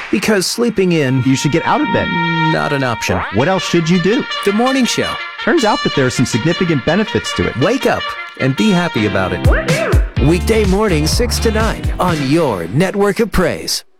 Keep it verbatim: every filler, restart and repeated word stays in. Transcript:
Because sleeping in, You should get out of bed. not an option. What else should you do? The morning show. Turns out that there are some significant benefits to it. Wake up and be happy about it. Weekday morning, six to nine on your network of praise.